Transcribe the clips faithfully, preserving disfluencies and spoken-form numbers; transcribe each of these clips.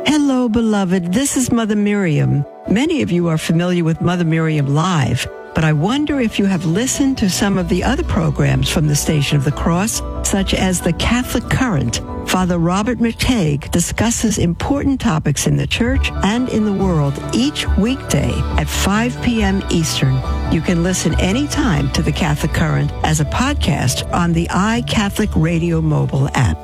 Hello, beloved. This is Mother Miriam. Many of you are familiar with Mother Miriam Live, but I wonder if you have listened to some of the other programs from the Station of the Cross, such as the Catholic Current. Father Robert McTague discusses important topics in the church and in the world each weekday at five p.m. Eastern. You can listen anytime to the Catholic Current as a podcast on the iCatholic Radio mobile app.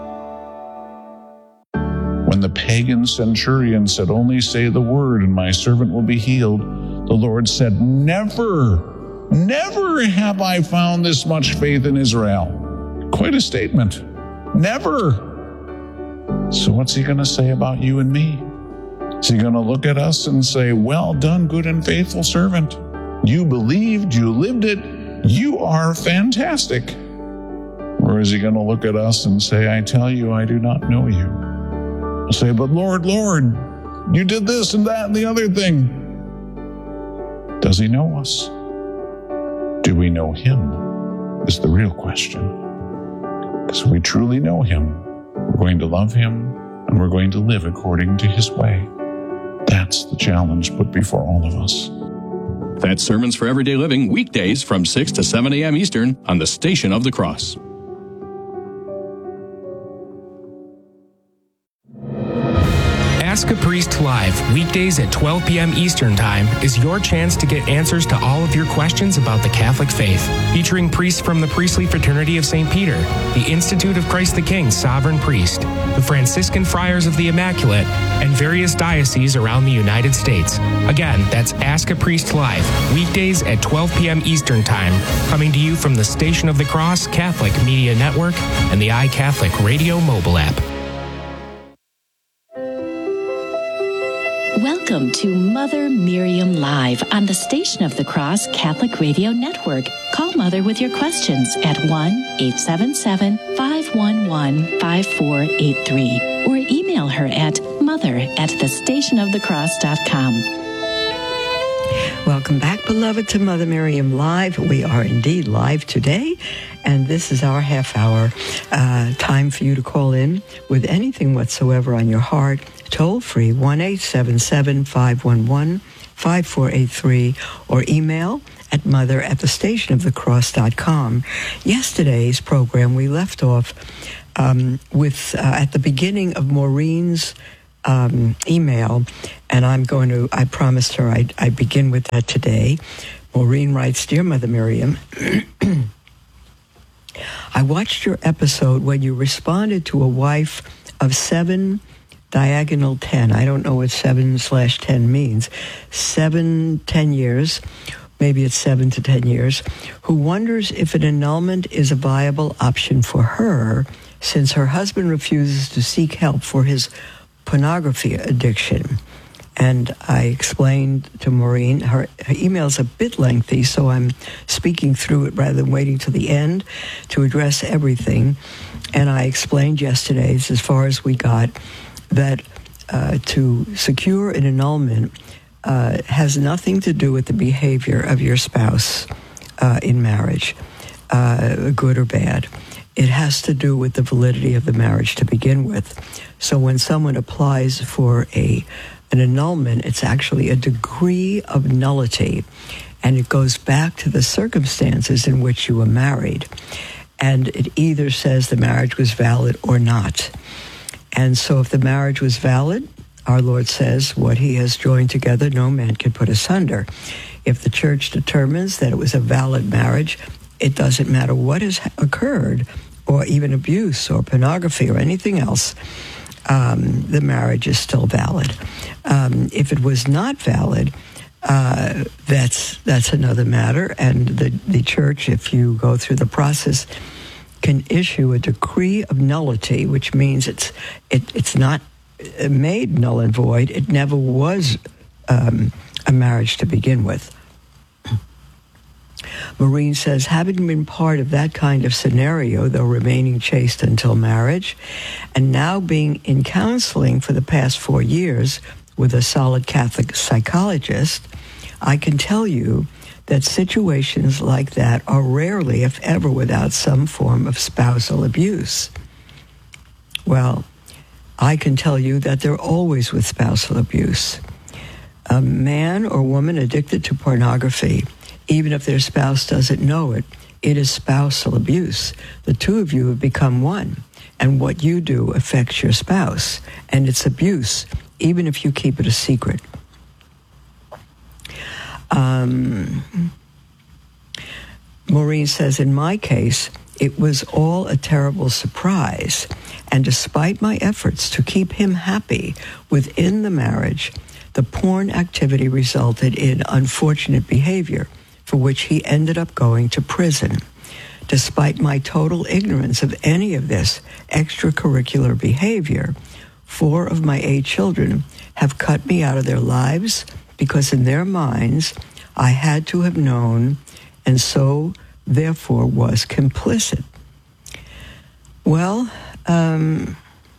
When the pagan centurion said, "Only say the word and my servant will be healed," the Lord said, "Never, never have I found this much faith in Israel." Quite a statement. Never. So what's he going to say about you and me? Is he going to look at us and say, "Well done, good and faithful servant. You believed, you lived it, you are fantastic"? Or is he going to look at us and say, "I tell you, I do not know you"? We'll say, "But Lord, Lord, you did this and that and the other thing." Does he know us? Do we know him? Is the real question. Because if we truly know him, we're going to love him and we're going to live according to his way. That's the challenge put before all of us. That's Sermons for Everyday Living, weekdays from six to seven a.m. Eastern on the Station of the Cross. Ask a Priest Live, weekdays at twelve p.m. Eastern Time, is your chance to get answers to all of your questions about the Catholic faith. Featuring priests from the Priestly Fraternity of Saint Peter, the Institute of Christ the King Sovereign Priest, the Franciscan Friars of the Immaculate, and various dioceses around the United States. Again, that's Ask a Priest Live, weekdays at twelve p.m. Eastern Time, coming to you from the Station of the Cross Catholic Media Network and the iCatholic Radio mobile app. Welcome to Mother Miriam Live on the Station of the Cross Catholic Radio Network. Call Mother with your questions at one eight seven seven, five one one, five four eight three or email her at mother at the station of the cross dot com. Welcome back, beloved, to Mother Miriam Live. We are indeed live today, and this is our half hour uh, time for you to call in with anything whatsoever on your heart. Toll free, one eight seven seven, five one one, five four eight three, or email at mother at the station of the cross dot com. Yesterday's program, we left off um, with, uh, at the beginning of Maureen's um, email, and I'm going to, I promised her I'd, I'd begin with that today. Maureen writes, "Dear Mother Miriam, I watched your episode when you responded to a wife of seven diagonal ten. I don't know what seven slash ten means. Seven, ten years, maybe it's seven to ten years, who wonders if an annulment is a viable option for her since her husband refuses to seek help for his pornography addiction." And I explained to Maureen, her, her email's a bit lengthy, so I'm speaking through it rather than waiting to the end to address everything. And I explained yesterday, as far as we got, that uh, to secure an annulment uh, has nothing to do with the behavior of your spouse uh, in marriage, uh, good or bad. It has to do with the validity of the marriage to begin with. So when someone applies for a an annulment, it's actually a degree of nullity, and it goes back to the circumstances in which you were married. And it either says the marriage was valid or not. And so if the marriage was valid, our Lord says, what he has joined together, no man can put asunder. If the church determines that it was a valid marriage, it doesn't matter what has occurred, or even abuse or pornography or anything else, um, the marriage is still valid. Um, if it was not valid, uh, that's that's another matter. And the, the church, if you go through the process, can issue a decree of nullity, which means it's it, it's not made null and void. It never was um, a marriage to begin with. Maureen says, having been part of that kind of scenario, though remaining chaste until marriage, and now being in counseling for the past four years with a solid Catholic psychologist, I can tell you that situations like that are rarely, if ever, without some form of spousal abuse. Well, I can tell you that they're always with spousal abuse. A man or woman addicted to pornography, even if their spouse doesn't know it, it is spousal abuse. The two of you have become one, and what you do affects your spouse, and it's abuse, even if you keep it a secret. Um, Maureen says, in my case, it was all a terrible surprise, and despite my efforts to keep him happy within the marriage, the porn activity resulted in unfortunate behavior for which he ended up going to prison. Despite my total ignorance of any of this extracurricular behavior, four of my eight children have cut me out of their lives because in their minds I had to have known and so therefore was complicit. Well, um,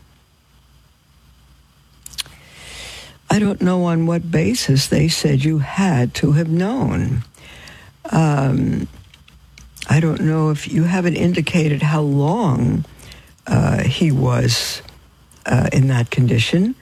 I don't know on what basis they said you had to have known. Um, I don't know if you haven't indicated how long uh, he was uh, in that condition.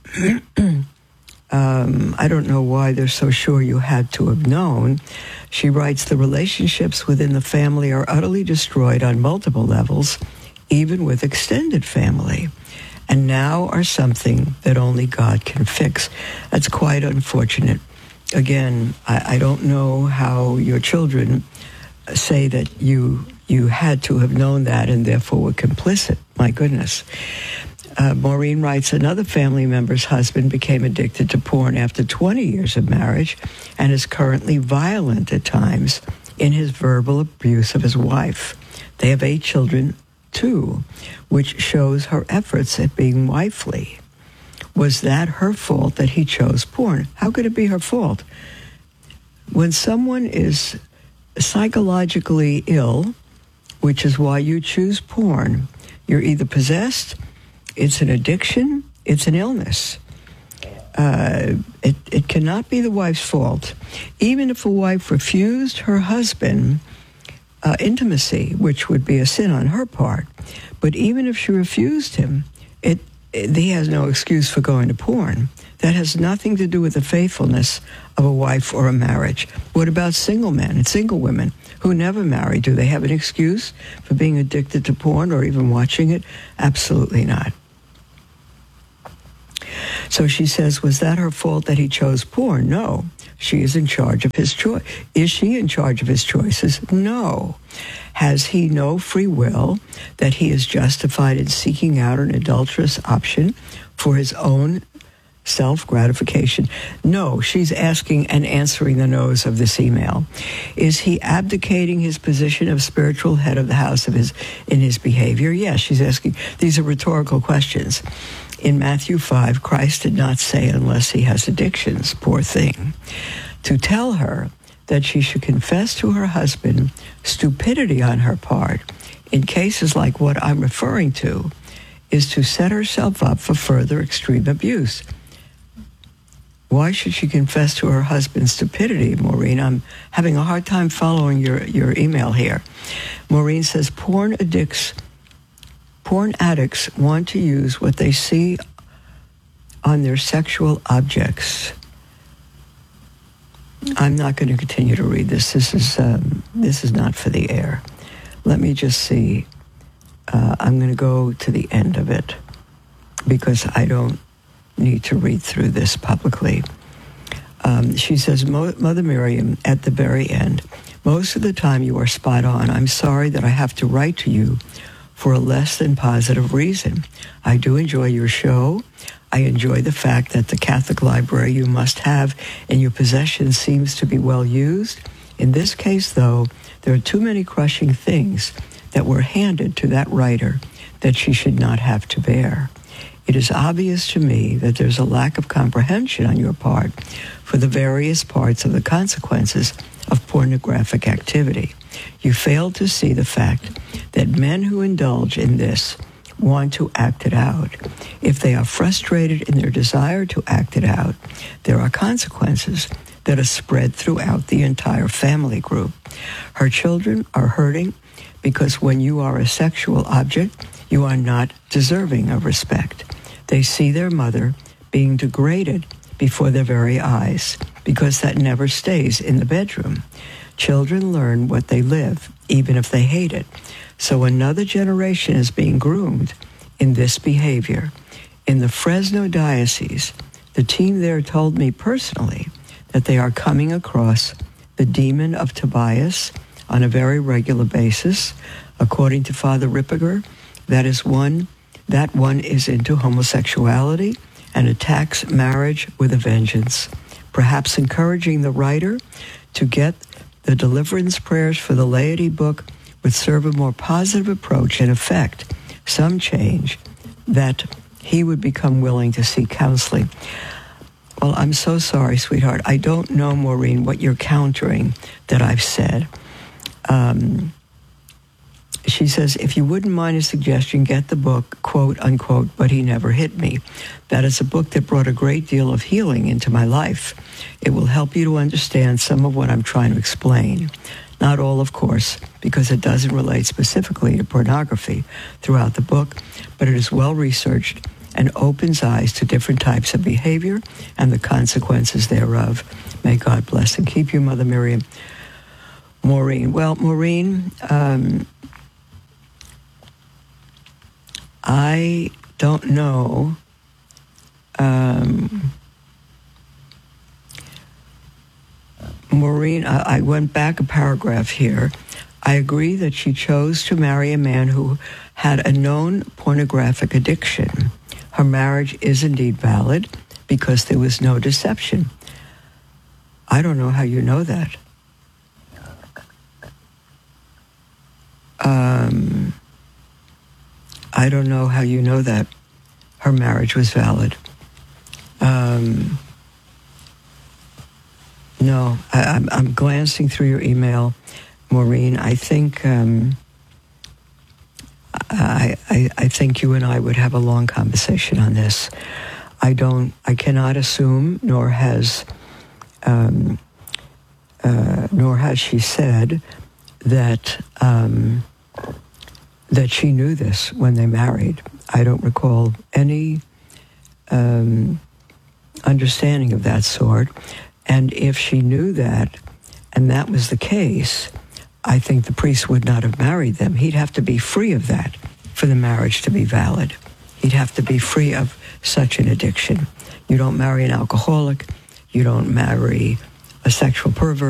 um, I don't know why they're so sure you had to have known. She writes, the relationships within the family are utterly destroyed on multiple levels, even with extended family, and now are something that only God can fix. That's quite unfortunate. Again, I, I don't know how your children say that you you had to have known that and therefore were complicit. My goodness. Uh, Maureen writes, another family member's husband became addicted to porn after twenty years of marriage and is currently violent at times in his verbal abuse of his wife. They have eight children, too, which shows her efforts at being wifely. Was that her fault that he chose porn? How could it be her fault? When someone is psychologically ill, which is why you choose porn, you're either possessed, it's an addiction, it's an illness. Uh, it, it cannot be the wife's fault. Even if a wife refused her husband uh, intimacy, which would be a sin on her part, but even if she refused him, it, it he has no excuse for going to porn. That has nothing to do with the faithfulness of a wife or a marriage. What about single men and single women who never marry? Do they have an excuse for being addicted to porn or even watching it? Absolutely not. So she says, was that her fault that he chose porn? No. She is in charge of his choice. Is she in charge of his choices? No. Has he no free will that he is justified in seeking out an adulterous option for his own self-gratification? No, she's asking and answering the no's of this email. Is he abdicating his position of spiritual head of the house of his in his behavior? Yes, she's asking. These are rhetorical questions. In Matthew five, Christ did not say unless he has addictions, poor thing, to tell her that she should confess to her husband stupidity on her part in cases like what I'm referring to is to set herself up for further extreme abuse. Why should she confess to her husband's stupidity, Maureen? I'm having a hard time following your, your email here. Maureen says, porn addicts, porn addicts want to use what they see on their sexual objects. I'm not going to continue to read this. This is um, this is not for the air. Let me just see. Uh, I'm going to go to the end of it because I don't need to read through this publicly. Um, she says, Mother Miriam, at the very end, most of the time you are spot on. I'm sorry that I have to write to you for a less than positive reason. I do enjoy your show. I enjoy the fact that the Catholic library you must have in your possession seems to be well used. In this case, though, there are too many crushing things that were handed to that writer that she should not have to bear. It is obvious to me that there's a lack of comprehension on your part for the various parts of the consequences of pornographic activity. You fail to see the fact that men who indulge in this want to act it out. If they are frustrated in their desire to act it out, there are consequences that are spread throughout the entire family group. Her children are hurting because when you are a sexual object, you are not deserving of respect. They see their mother being degraded before their very eyes, because that never stays in the bedroom. Children learn what they live, even if they hate it. So another generation is being groomed in this behavior. In the Fresno diocese, the team there told me personally that they are coming across the demon of Tobias on a very regular basis. According to Father Ripperger, that is one, that one is into homosexuality and attacks marriage with a vengeance, perhaps encouraging the writer to get the deliverance prayers for the laity book would serve a more positive approach and effect some change, that he would become willing to seek counseling. Well, I'm so sorry, sweetheart. I don't know, Maureen, what you're countering that I've said. Um, she says, if you wouldn't mind a suggestion, get the book, quote, unquote, But He Never Hit Me. That is a book that brought a great deal of healing into my life. It will help you to understand some of what I'm trying to explain. Not all, of course, because it doesn't relate specifically to pornography throughout the book, but it is well-researched and opens eyes to different types of behavior and the consequences thereof. May God bless and keep you, Mother Miriam. Maureen. Well, Maureen, um, I don't know. Um, Maureen, I, I went back a paragraph here. I agree that she chose to marry a man who had a known pornographic addiction. Her marriage is indeed valid because there was no deception. I don't know how you know that. Um, I don't know how you know that her marriage was valid. Um, no, I, I'm, I'm glancing through your email, Maureen. I think um, I, I, I think you and I would have a long conversation on this. I don't. I cannot assume, nor has, um, uh, nor has she said that. Um, that she knew this when they married. I don't recall any um, understanding of that sort. And if she knew that, and that was the case, I think the priest would not have married them. He'd have to be free of that for the marriage to be valid. He'd have to be free of such an addiction. You don't marry an alcoholic. You don't marry a sexual pervert.